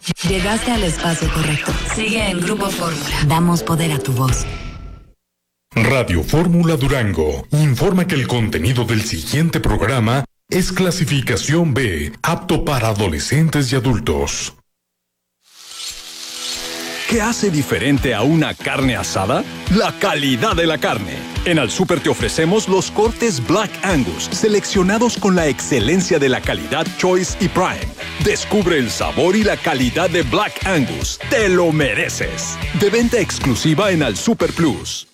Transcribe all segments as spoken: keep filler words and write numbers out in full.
Llegaste al espacio correcto. Sigue en Grupo Fórmula. Damos poder a tu voz. Radio Fórmula Durango informa que el contenido del siguiente programa es clasificación B, apto para adolescentes y adultos. ¿Qué hace diferente a una carne asada? La calidad de la carne. En Al Súper te ofrecemos los cortes Black Angus, seleccionados con la excelencia de la calidad Choice y Prime. Descubre el sabor y la calidad de Black Angus. ¡Te lo mereces! De venta exclusiva en Al Súper Plus.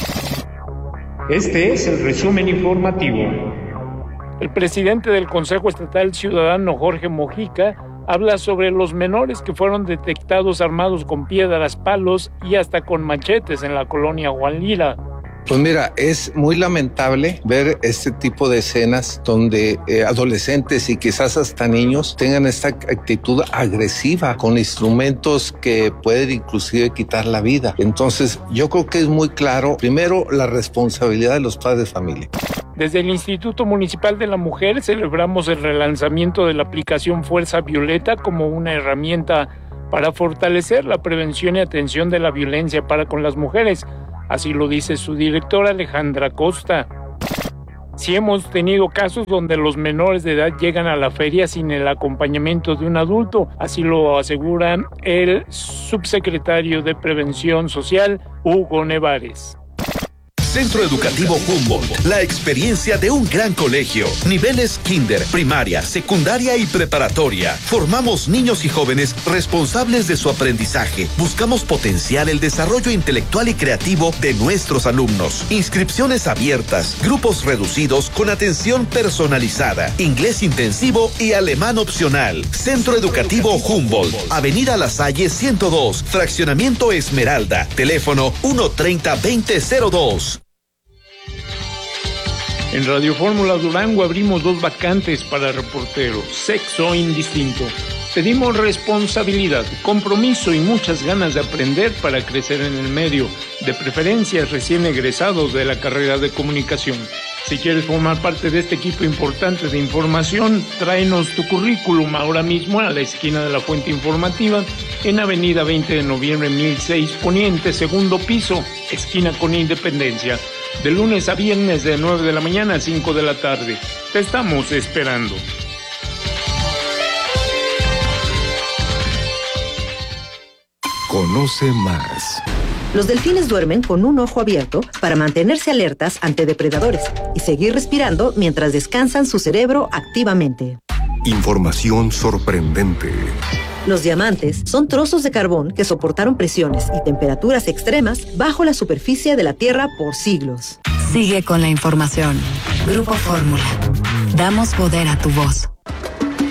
Este es el resumen informativo. El presidente del Consejo Estatal Ciudadano, Jorge Mojica, habla sobre los menores que fueron detectados armados con piedras, palos y hasta con machetes en la colonia Juan Lira. Pues mira, es muy lamentable ver este tipo de escenas donde eh, adolescentes y quizás hasta niños tengan esta actitud agresiva con instrumentos que pueden inclusive quitar la vida. Entonces, yo creo que es muy claro, primero, la responsabilidad de los padres de familia. Desde el Instituto Municipal de la Mujer celebramos el relanzamiento de la aplicación Fuerza Violeta como una herramienta para fortalecer la prevención y atención de la violencia para con las mujeres. Así lo dice su directora Alejandra Costa. Sí hemos tenido casos donde los menores de edad llegan a la feria sin el acompañamiento de un adulto, así lo asegura el subsecretario de Prevención Social, Hugo Nevares. Centro Educativo Humboldt, la experiencia de un gran colegio. Niveles kinder, primaria, secundaria y preparatoria. Formamos niños y jóvenes responsables de su aprendizaje. Buscamos potenciar el desarrollo intelectual y creativo de nuestros alumnos. Inscripciones abiertas, grupos reducidos con atención personalizada, inglés intensivo y alemán opcional. Centro Educativo Humboldt, Avenida La Salle ciento dos, Fraccionamiento Esmeralda. Teléfono uno treinta veinte cero dos. En Radio Fórmula Durango abrimos dos vacantes para reporteros, sexo indistinto. Pedimos responsabilidad, compromiso y muchas ganas de aprender para crecer en el medio, de preferencia recién egresados de la carrera de comunicación. Si quieres formar parte de este equipo importante de información, tráenos tu currículum ahora mismo a la esquina de la Fuente Informativa, en Avenida veinte de noviembre mil seis Poniente, segundo piso, esquina con Independencia. De lunes a viernes de nueve de la mañana a cinco de la tarde. Te estamos esperando. Conoce más. Los delfines duermen con un ojo abierto para mantenerse alertas ante depredadores y seguir respirando mientras descansan su cerebro activamente. Información sorprendente. Los diamantes son trozos de carbón que soportaron presiones y temperaturas extremas bajo la superficie de la Tierra por siglos. Sigue con la información. Grupo Fórmula. Damos poder a tu voz.